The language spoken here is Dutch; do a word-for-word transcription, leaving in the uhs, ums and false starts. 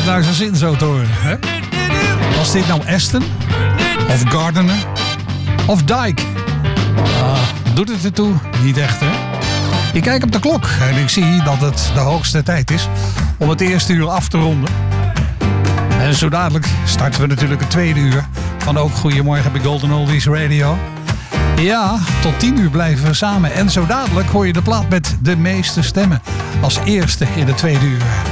het nou zijn zin zo te horen, hè? Was dit nou Aston? Of Gardner? Of Dyke? Ah, doet het ertoe? Niet echt, hè? Ik kijk op de klok en ik zie dat het de hoogste tijd is om het eerste uur af te ronden. En zo dadelijk starten we natuurlijk het tweede uur van ook Goedemorgen bij Golden Oldies Radio. Ja, tot tien uur blijven we samen. En zo dadelijk hoor je de plaat met de meeste stemmen als eerste in het tweede uur.